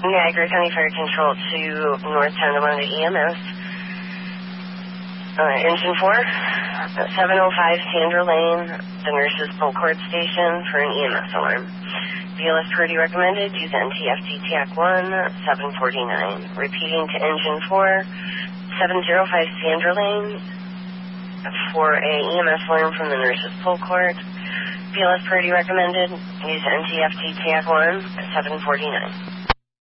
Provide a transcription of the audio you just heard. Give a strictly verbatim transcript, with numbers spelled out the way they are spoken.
Niagara County Fire Control to North Tonawanda E M S. Uh, engine four, seven oh five Sandra Lane, the nurse's pull cord station for an E M S alarm. B L S Purdy recommended, use N T F T T A C one, seven forty-nine. Repeating to engine four, seven oh five Sandra Lane for a E M S alarm from the nurse's pull cord. B L S Purdy recommended, use N T F T T A C one, seven forty-nine.